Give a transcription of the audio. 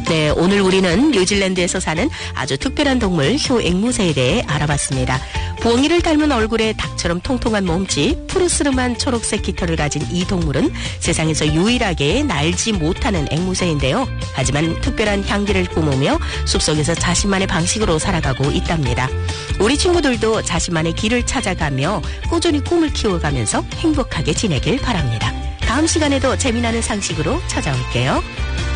네, 오늘 우리는 뉴질랜드에서 사는 아주 특별한 동물 효 앵무새에 대해 알아봤습니다. 부엉이를 닮은 얼굴에 닭처럼 통통한 몸집, 푸르스름한 초록색 깃털을 가진 이 동물은 세상에서 유일하게 날지 못하는 앵무새인데요. 하지만 특별한 향기를 뿜으며 숲속에서 자신만의 방식으로 살아가고 있답니다. 우리 친구들도 자신만의 길을 찾아가며 꾸준히 꿈을 키워가면서 행복하게 지내길 바랍니다. 다음 시간에도 재미나는 상식으로 찾아올게요.